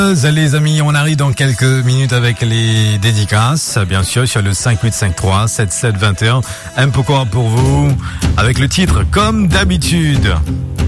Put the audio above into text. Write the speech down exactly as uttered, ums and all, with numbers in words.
Les amis, on arrive dans quelques minutes avec les dédicaces, bien sûr, sur le cinq huit cinq trois sept sept deux un. Un peu quoi pour vous, avec le titre Comme d'habitude.